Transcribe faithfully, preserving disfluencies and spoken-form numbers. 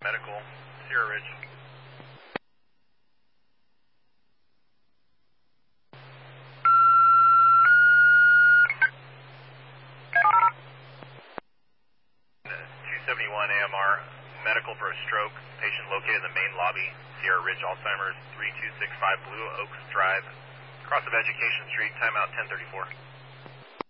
Medical, Sierra Ridge. two seventy-one A M R, medical for a stroke. Patient located in the main lobby, Sierra Ridge Alzheimer's, three two six five Blue Oaks Drive, cross of Education Street, timeout ten thirty-four.